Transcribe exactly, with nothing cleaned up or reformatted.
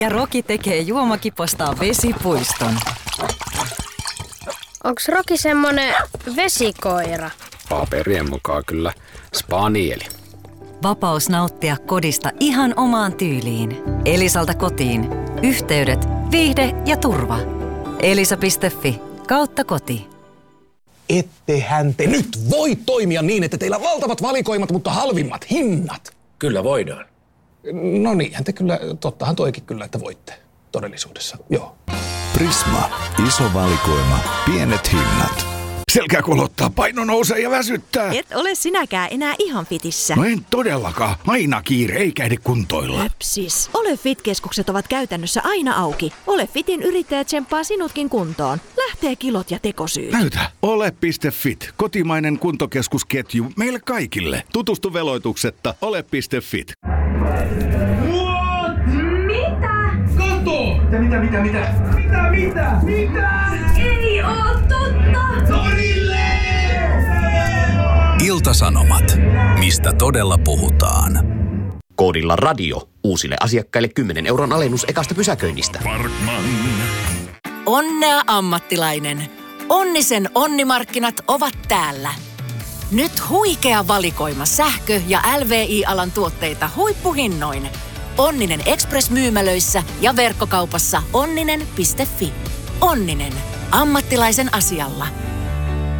Ja Roki tekee juomakipostaan vesipuiston. Onks Roki semmonen vesikoira? Paperien mukaan kyllä spanieli. Vapaus nauttia kodista ihan omaan tyyliin. Elisalta kotiin. Yhteydet, viihde ja turva. Elisa piste fi kautta koti. Ettehän te nyt voi toimia niin, että teillä on valtavat valikoimat, mutta halvimmat hinnat. Kyllä voidaan. No niinhän te kyllä, tottahan toikin kyllä, että voitte todellisuudessa, joo. Prisma. Iso valikoima. Pienet hinnat. Selkä kolottaa, paino nousee ja väsyttää. Et ole sinäkään enää ihan fitissä. No en todellakaan. Aina kiire, eikä ehdi kuntoilla. Höpsis. Ole Fit-keskukset ovat käytännössä aina auki. Ole Fitin yrittäjä tsemppaa sinutkin kuntoon. Lähtee kilot ja tekosyyt. Näytä. Ole piste fit. Kotimainen kuntokeskusketju meille kaikille. Tutustu veloituksetta. Ole piste fit. Mitä, mitä, mitä? Mitä, mitä? Mitä? Ei oo totta! Torille! Ilta-Sanomat. Mistä todella puhutaan? Koodilla radio. Uusille asiakkaille kymmenen euron alennus ekasta pysäköinnistä. Parkman. Onnea ammattilainen. Onnisen onnimarkkinat ovat täällä. Nyt huikea valikoima sähkö- ja L V I-alan tuotteita huippuhinnoin. Onninen Express-myymälöissä ja verkkokaupassa onninen piste fi. Onninen. Ammattilaisen asialla.